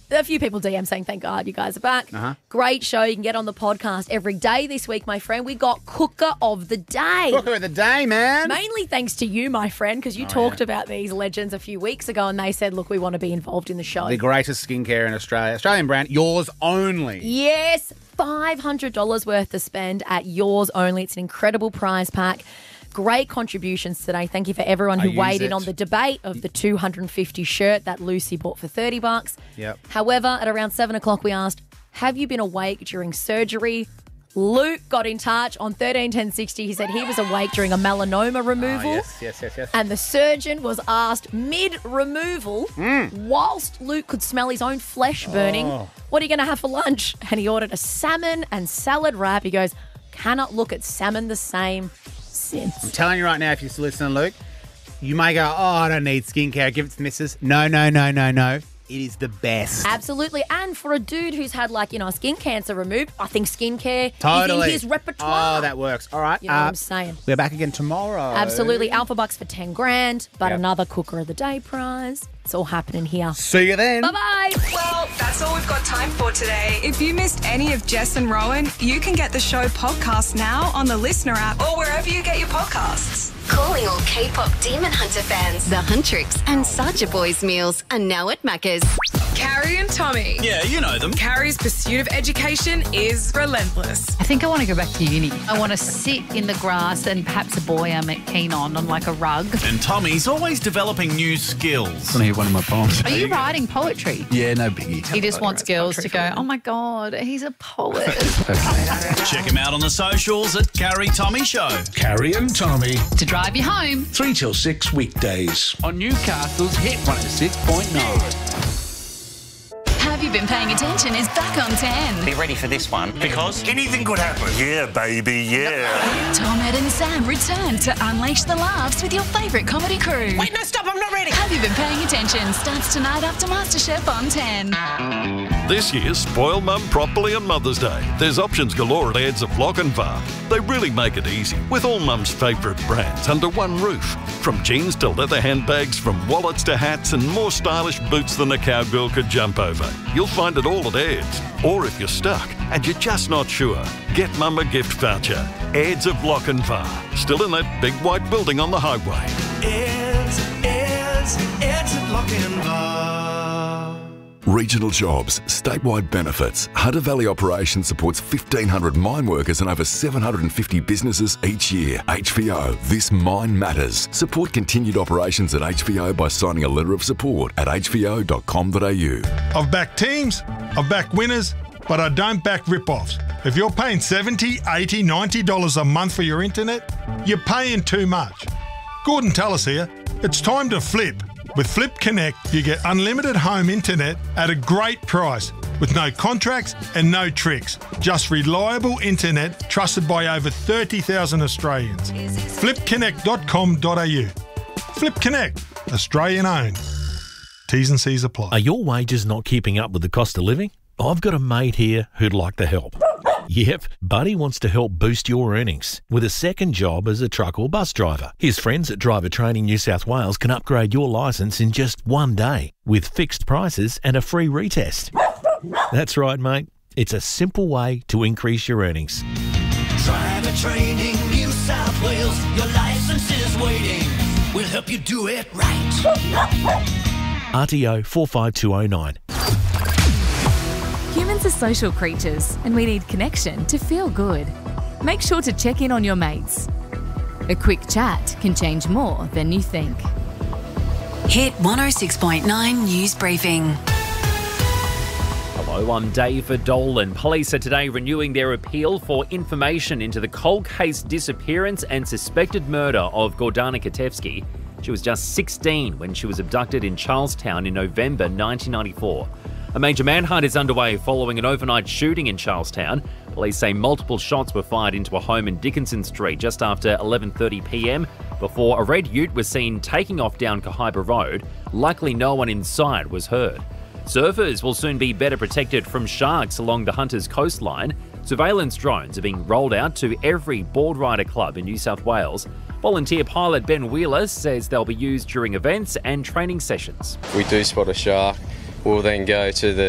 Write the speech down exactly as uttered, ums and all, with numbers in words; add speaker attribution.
Speaker 1: a few people D M saying, thank God you guys are back.
Speaker 2: Uh-huh.
Speaker 1: Great show. You can get on the podcast every day this week, my friend. We got Cooker of the Day.
Speaker 2: Cooker of the Day, man.
Speaker 1: Mainly thanks to you, my friend, because you
Speaker 2: Oh,
Speaker 1: talked
Speaker 2: yeah.
Speaker 1: about these legends a few weeks ago and they said, look, we want to be involved in the show.
Speaker 2: The greatest skincare in Australia. Australian brand, yours only.
Speaker 1: Yes, five hundred dollars worth to spend at yours only. It's an incredible prize pack. Great contributions today. Thank you for everyone
Speaker 2: I
Speaker 1: who
Speaker 2: use
Speaker 1: weighed
Speaker 2: it.
Speaker 1: in on the debate of the two hundred fifty shirt that Lucy bought for thirty bucks.
Speaker 2: Yep.
Speaker 1: However, at around seven o'clock, we asked, have you been awake during surgery? Luke got in touch on thirteen ten sixty. He said he was awake during a melanoma removal.
Speaker 2: Ah, yes, yes, yes, yes.
Speaker 1: And the surgeon was asked mid-removal,
Speaker 2: Mm.
Speaker 1: whilst Luke could smell his own flesh burning,
Speaker 2: Oh.
Speaker 1: what are you going to have for lunch? And he ordered a salmon and salad wrap. He goes, cannot look at salmon the same since.
Speaker 2: I'm telling you right now, if you're still listening, Luke, you may go, oh, I don't need skincare. Give it to the missus. No, no, no, no, no. It is the best.
Speaker 1: Absolutely. And for a dude who's had, like, you know, skin cancer removed, I think skincare
Speaker 2: Totally.
Speaker 1: is in his repertoire.
Speaker 2: Oh, that works. All right.
Speaker 1: You know what I'm saying?
Speaker 2: We're back again tomorrow.
Speaker 1: Absolutely. Alpha Bucks for ten grand, but
Speaker 2: Yep.
Speaker 1: another Cooker of the Day prize. It's all happening here.
Speaker 2: See you then.
Speaker 1: Bye-bye.
Speaker 3: Well, that's all we've got time for today. If you missed any of Jess and Rowan, you can get the show podcast now on the Listener app or wherever you get your podcasts.
Speaker 4: Calling all K-pop Demon Hunter fans. The Huntrix and Sacha Boys meals are now at Macca's.
Speaker 3: Carrie and Tommy.
Speaker 5: Yeah, you know them.
Speaker 3: Carrie's pursuit of education is relentless.
Speaker 6: I think I want to go back to uni. I want to sit in the grass and perhaps a boy I'm keen on, on like a rug.
Speaker 5: And Tommy's always developing new skills.
Speaker 7: Want to hear one of my poems?
Speaker 6: Are you writing poetry?
Speaker 7: Yeah, no biggie.
Speaker 6: He just wants girls to go, oh my God, he's a poet.
Speaker 5: Check him out on the socials at Carrie Tommy Show.
Speaker 8: Carrie and Tommy,
Speaker 6: To drive you home.
Speaker 8: three till six weekdays.
Speaker 7: On Newcastle's Hit one oh six point nine.
Speaker 6: Have You Been Paying Attention is back on ten.
Speaker 9: Be ready for this one because
Speaker 8: Anything could happen. Yeah, baby, yeah.
Speaker 6: Tom, Ed and Sam return to unleash the laughs with your favourite comedy crew.
Speaker 9: Wait, no, stop, I'm not ready.
Speaker 6: Have You Been Paying Attention starts tonight after MasterChef on ten.
Speaker 10: This year, spoil mum properly on Mother's Day. There's options galore at Aids of Lochinvar. They really make it easy, with all mum's favourite brands under one roof. From jeans to leather handbags, from wallets to hats, and more stylish boots than a cowgirl could jump over. You'll find it all at Aids. Or if you're stuck and you're just not sure, get mum a gift voucher. Aids of Lochinvar. Still in that big white building on the highway.
Speaker 8: It's, it's, it's at Lochinvar.
Speaker 11: Regional jobs, statewide benefits. Hunter Valley Operations supports fifteen hundred mine workers and over seven hundred fifty businesses each year. H V O, this mine matters. Support continued operations at H V O by signing a letter of support at h v o dot com dot a u.
Speaker 8: I've backed teams, I've backed winners, but I don't back rip-offs. If you're paying seventy dollars, eighty dollars, ninety dollars a month for your internet, you're paying too much. Gordon Tallis here. It's time to flip. With Flip Connect, you get unlimited home internet at a great price with no contracts and no tricks. Just reliable internet trusted by over thirty thousand Australians. flip connect dot com dot a u. Flip Connect, Australian owned. T's and C's apply.
Speaker 12: Are your wages not keeping up with the cost of living? I've got a mate here who'd like to help. Yep, Buddy wants to help boost your earnings with a second job as a truck or bus driver. His friends at Driver Training New South Wales can upgrade your licence in just one day with fixed prices and a free retest. That's right, mate. It's a simple way to increase your earnings.
Speaker 13: Driver Training New South Wales, your licence is waiting. We'll help you do it right.
Speaker 12: R T O four five two oh nine.
Speaker 14: Humans are social creatures and we need connection to feel good. Make sure to check in on your mates. A quick chat can change more than you think.
Speaker 15: Hit one oh six point nine News Briefing.
Speaker 16: Hello, I'm David Dolan. Police are today renewing their appeal for information into the cold case disappearance and suspected murder of Gordana Katevsky. She was just sixteen when she was abducted in Charlestown in November nineteen ninety-four. A major manhunt is underway following an overnight shooting in Charlestown. Police say multiple shots were fired into a home in Dickinson Street just after eleven thirty p m before a red ute was seen taking off down Cohiba Road. Luckily, no one inside was heard. Surfers will soon be better protected from sharks along the Hunters coastline. Surveillance drones are being rolled out to every board rider club in New South Wales. Volunteer pilot Ben Wheeler says they'll be used during events and training sessions.
Speaker 17: We do spot a shark, we'll then go to the